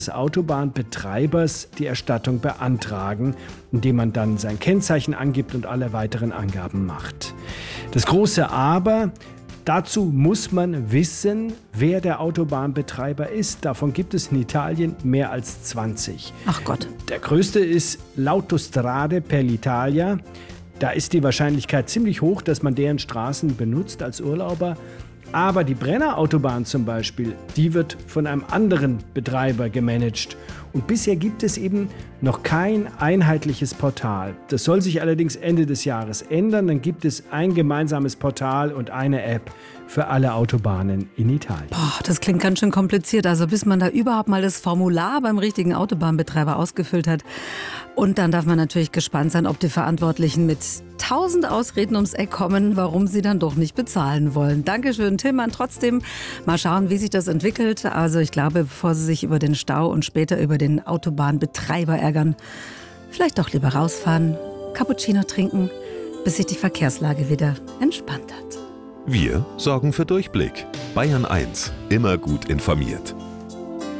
des Autobahnbetreibers die Erstattung beantragen, indem man dann sein Kennzeichen angibt und alle weiteren Angaben macht. Das große Aber: dazu muss man wissen, wer der Autobahnbetreiber ist. Davon gibt es in Italien mehr als 20. Ach Gott. Der größte ist l'Autostrade per l'Italia. Da ist die Wahrscheinlichkeit ziemlich hoch, dass man deren Straßen benutzt als Urlauber. Aber die Brennerautobahn zum Beispiel, die wird von einem anderen Betreiber gemanagt. Und bisher gibt es eben noch kein einheitliches Portal. Das soll sich allerdings Ende des Jahres ändern. Dann gibt es ein gemeinsames Portal und eine App für alle Autobahnen in Italien. Boah, das klingt ganz schön kompliziert. Also bis man da überhaupt mal das Formular beim richtigen Autobahnbetreiber ausgefüllt hat. Und dann darf man natürlich gespannt sein, ob die Verantwortlichen mit 1000 Ausreden ums Eck kommen, warum sie dann doch nicht bezahlen wollen. Dankeschön, Tillmann. Trotzdem mal schauen, wie sich das entwickelt. Also ich glaube, bevor Sie sich über den Stau und später über den Autobahnbetreiber ärgern, vielleicht doch lieber rausfahren, Cappuccino trinken, bis sich die Verkehrslage wieder entspannt hat. Wir sorgen für Durchblick. Bayern 1, immer gut informiert.